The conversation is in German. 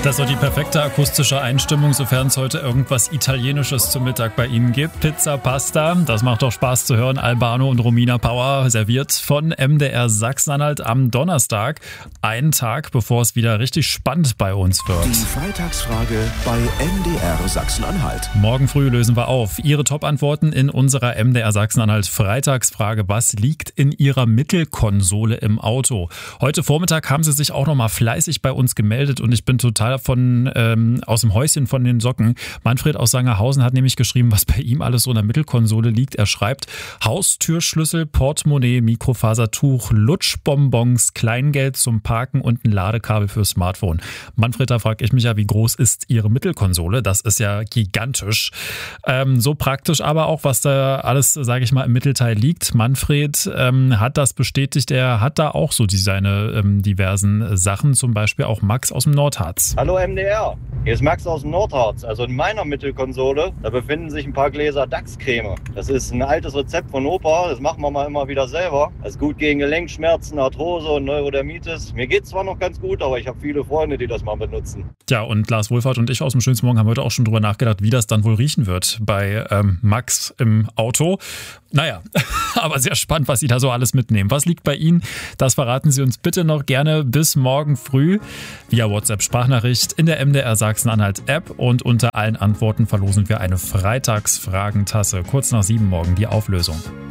Das ist doch die perfekte akustische Einstimmung, sofern es heute irgendwas Italienisches zum Mittag bei Ihnen gibt. Pizza, Pasta, das macht doch Spaß zu hören. Albano und Romina Power serviert von MDR Sachsen-Anhalt am Donnerstag. Einen Tag, bevor es wieder richtig spannend bei uns wird. Die Freitagsfrage bei MDR Sachsen-Anhalt. Morgen früh lösen wir auf. Ihre Top-Antworten in unserer MDR Sachsen-Anhalt Freitagsfrage. Was liegt in Ihrer Mittelkonsole im Auto? Heute Vormittag haben Sie sich auch noch mal fleißig bei uns gemeldet und ich bin total aus dem Häuschen von den Socken. Manfred aus Sangerhausen hat nämlich geschrieben, was bei ihm alles so in der Mittelkonsole liegt. Er schreibt: Haustürschlüssel, Portemonnaie, Mikrofasertuch, Lutschbonbons, Kleingeld zum Parken und ein Ladekabel fürs Smartphone. Manfred, da frage ich mich ja, wie groß ist Ihre Mittelkonsole? Das ist ja gigantisch. So praktisch aber auch, was da alles, sage ich mal, im Mittelteil liegt. Manfred hat das bestätigt. Er hat da auch so seine diversen Sachen, zum Beispiel auch Max aus dem Nordharz. Hallo MDR, hier ist Max aus dem Nordharz. Also in meiner Mittelkonsole, da befinden sich ein paar Gläser Dachscreme. Das ist ein altes Rezept von Opa, das machen wir mal immer wieder selber. Das ist gut gegen Gelenkschmerzen, Arthrose und Neurodermitis. Mir geht's zwar noch ganz gut, aber ich habe viele Freunde, die das mal benutzen. Ja, und Lars Wohlfahrt und ich aus dem Schönsten Morgen haben heute auch schon drüber nachgedacht, wie das dann wohl riechen wird bei Max im Auto. Naja, aber sehr spannend, was Sie da so alles mitnehmen. Was liegt bei Ihnen? Das verraten Sie uns bitte noch gerne bis morgen früh via WhatsApp-Sprachnachricht in der MDR Sachsen-Anhalt-App und unter allen Antworten verlosen wir eine Freitagsfragentasse. Kurz nach 7 morgen die Auflösung.